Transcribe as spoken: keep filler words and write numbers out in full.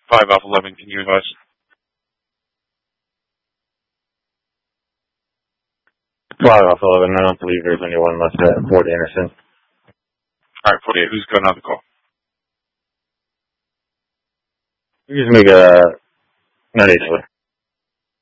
five Alpha eleven, can you advise? five Alpha eleven, I don't believe there's anyone left at Fort Anderson. Alright, forty-eight, who's going on the call? You just make a, not easily.